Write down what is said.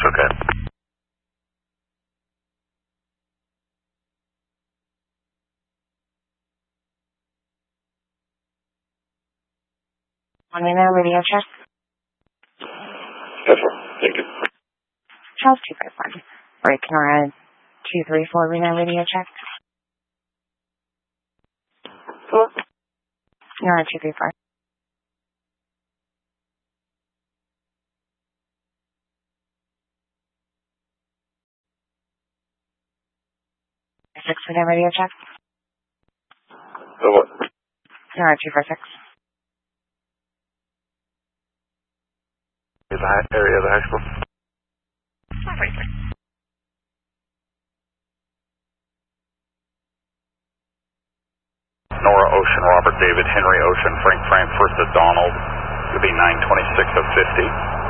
okay. On me now, radio check. Yes, sir. Thank you. Charles 251. Break Nora 234, Reno radio check. Hello? Nora 234. Six Reno radio check. What? Nora 246. The area of the high school? Nora Ocean, Robert David, Henry Ocean, Frank Frankfurt to Donald. It'll be 926 of 50.